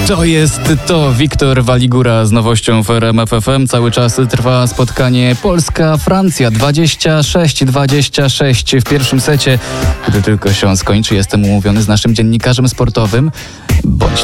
To Wiktor Waligura z nowością w RMF FM. Cały czas trwa spotkanie Polska-Francja 26-26 w pierwszym secie. Gdy tylko się skończy, jestem umówiony z naszym dziennikarzem sportowym. Bądź